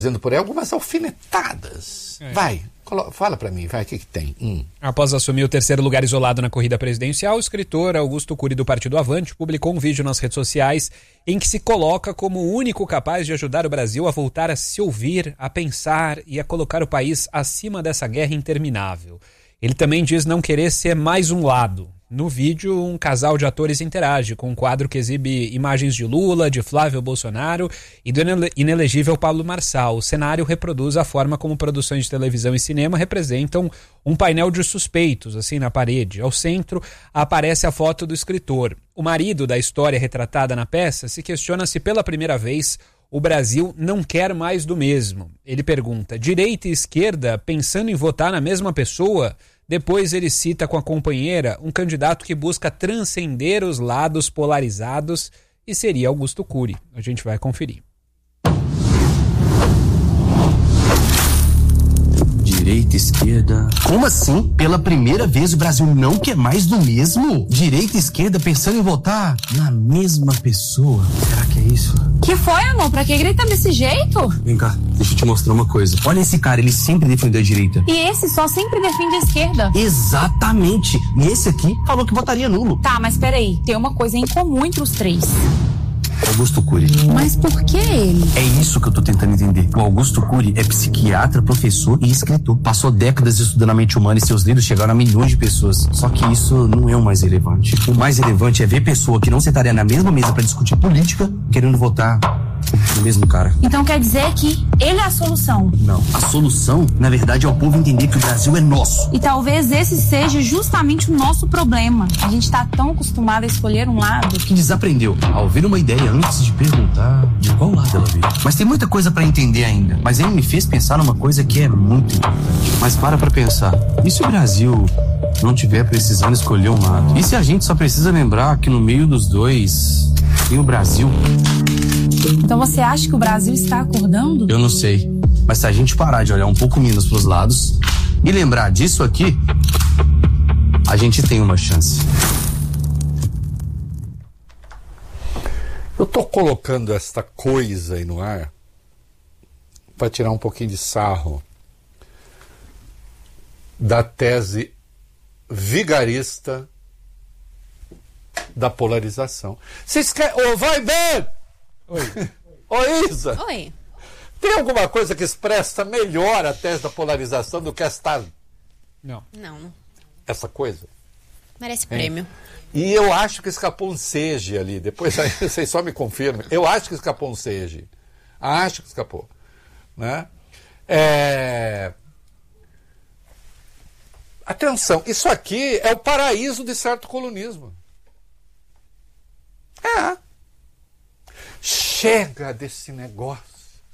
Dizendo por aí algumas alfinetadas. Vai, fala pra mim, vai, o que tem? Após assumir o terceiro lugar isolado na corrida presidencial, o escritor Augusto Cury do Partido Avante publicou um vídeo nas redes sociais em que se coloca como o único capaz de ajudar o Brasil a voltar a se ouvir, a pensar e a colocar o país acima dessa guerra interminável. Ele também diz não querer ser mais um lado. No vídeo, um casal de atores interage com um quadro que exibe imagens de Lula, de Flávio Bolsonaro e do inelegível Pablo Marçal. O cenário reproduz a forma como produções de televisão e cinema representam um painel de suspeitos, assim, na parede. Ao centro, aparece a foto do escritor. O marido da história retratada na peça se questiona se pela primeira vez o Brasil não quer mais do mesmo. Ele pergunta, direita e esquerda pensando em votar na mesma pessoa? Depois ele cita com a companheira um candidato que busca transcender os lados polarizados e seria Augusto Cury. A gente vai conferir. Direita, esquerda... Como assim? Pela primeira vez o Brasil não quer mais do mesmo? Direita e esquerda pensando em votar na mesma pessoa. Será que é isso? Que foi, amor? Pra que gritar desse jeito? Vem cá, deixa eu te mostrar uma coisa. Olha esse cara, ele sempre defendeu a direita. E esse só sempre defende a esquerda. Exatamente. E esse aqui falou que votaria nulo. Tá, mas peraí. Tem uma coisa em comum entre os três. Augusto Cury. Mas por que ele? É isso que eu tô tentando entender. O Augusto Cury é psiquiatra, professor e escritor. Passou décadas estudando a mente humana e seus livros chegaram a milhões de pessoas. Só que isso não é o mais relevante. O mais relevante é ver pessoa que não sentaria na mesma mesa pra discutir política, querendo votar no mesmo cara. Então quer dizer que ele é a solução? Não. A solução, na verdade, é o povo entender que o Brasil é nosso. E talvez esse seja justamente o nosso problema. A gente tá tão acostumado a escolher um lado que desaprendeu a ouvir uma ideia antes de perguntar de qual lado ela veio. Mas tem muita coisa pra entender ainda. Mas ele me fez pensar numa coisa que é muito importante. Mas para pensar. E se o Brasil não tiver precisando escolher um lado? E se a gente só precisa lembrar que no meio dos dois tem o Brasil? Então você acha que o Brasil está acordando? Eu não sei. Mas se a gente parar de olhar um pouco menos pros lados e lembrar disso aqui, a gente tem uma chance. Eu tô colocando esta coisa aí no ar para tirar um pouquinho de sarro da tese vigarista da polarização. Vocês querem... Ô, vai bem! Oi. Oi, Isa. Oi. Tem alguma coisa que expressa melhor a tese da polarização do que esta... Não. Essa coisa? Merece prêmio. E eu acho que escapou um sege ali. Depois aí vocês só me confirmam. Eu acho que escapou um sege. Acho que escapou. Né? Atenção, isso aqui é o paraíso de certo colunismo. Chega desse negócio.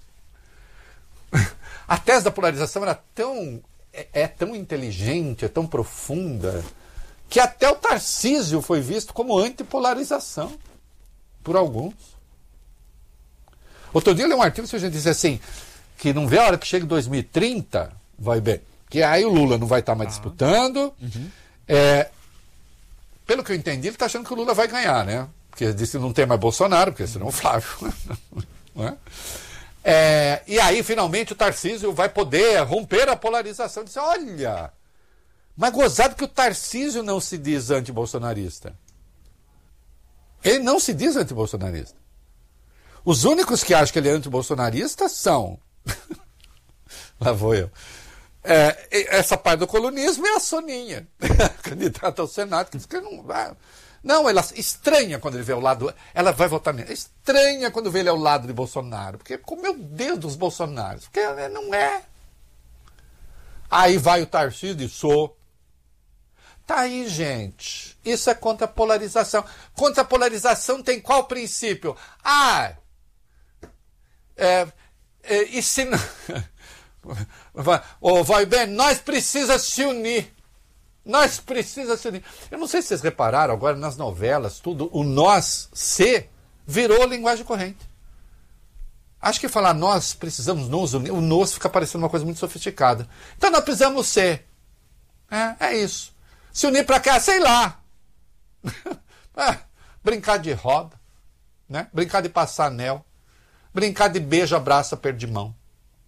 A tese da polarização era tão inteligente, é tão profunda, que até o Tarcísio foi visto como antipolarização por alguns. Outro dia eu li um artigo que a gente disse assim, que não vê a hora que chega em 2030, vai bem, que aí o Lula não vai estar mais disputando. Pelo que eu entendi, ele está achando que o Lula vai ganhar, né? Porque ele disse que não tem mais Bolsonaro, porque senão o Flávio. Não é? E aí, finalmente, o Tarcísio vai poder romper a polarização. Dizer, olha, mas gozado que o Tarcísio não se diz antibolsonarista. Ele não se diz antibolsonarista. Os únicos que acham que ele é antibolsonarista são... Lá vou eu. Essa parte do colunismo é a Soninha, candidata ao Senado, que diz que não vai... Não, ela estranha quando ele vê o lado... Ela vai votar nele. Estranha quando vê ele ao lado de Bolsonaro. Porque, meu Deus dos Bolsonaros. Porque não é. Aí vai o Tarcísio e diz, sou. Tá aí, gente. Isso é contra a polarização. Contra a polarização tem qual princípio? E se não... Vai bem, nós precisamos se unir. Nós precisamos se unir. Eu não sei se vocês repararam agora nas novelas, tudo, o nós se virou linguagem corrente. Acho que falar nós precisamos nos unir, o nós fica parecendo uma coisa muito sofisticada. Então nós precisamos ser. É isso. Se unir para cá, sei lá. Brincar de roda, né? Brincar de passar anel, brincar de beijo, abraço, aperto de mão.